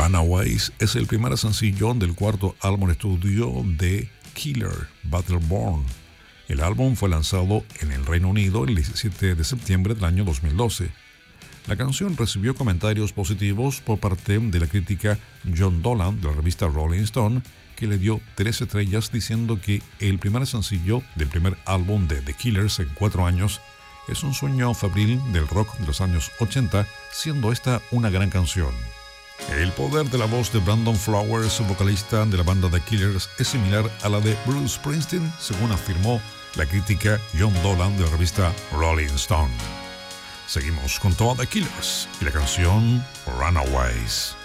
Runaways es el primer sencillo del cuarto álbum estudio de Killer, Battleborn. El álbum fue lanzado en el Reino Unido el 17 de septiembre del año 2012. La canción recibió comentarios positivos por parte de la crítica John Dolan de la revista Rolling Stone, que le dio 3 estrellas diciendo que el primer sencillo del primer álbum de The Killers en 4 años es un sueño febril del rock de los años 80, siendo esta una gran canción. El poder de la voz de Brandon Flowers, vocalista de la banda The Killers, es similar a la de Bruce Springsteen, según afirmó la crítica John Dolan de la revista Rolling Stone. Seguimos con toda The Killers y la canción Runaways.